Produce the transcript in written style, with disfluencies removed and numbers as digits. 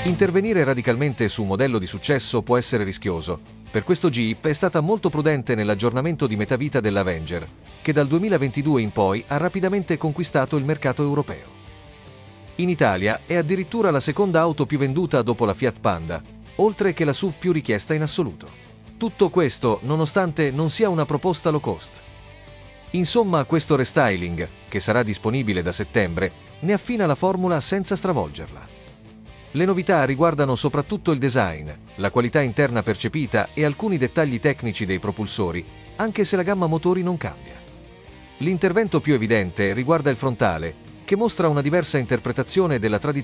Intervenire radicalmente su un modello di successo può essere rischioso. Per questo Jeep è stata molto prudente nell'aggiornamento di metavita dell'Avenger, che dal 2022 in poi ha rapidamente conquistato il mercato europeo. In Italia è addirittura la seconda auto più venduta dopo la Fiat Panda, oltre che la SUV più richiesta in assoluto. Tutto questo nonostante non sia una proposta low cost. Insomma, questo restyling, che sarà disponibile da settembre, ne affina la formula senza stravolgerla. Le novità riguardano soprattutto il design, la qualità interna percepita e alcuni dettagli tecnici dei propulsori, anche se la gamma motori non cambia. L'intervento più evidente riguarda il frontale, che mostra una diversa interpretazione della tradizionale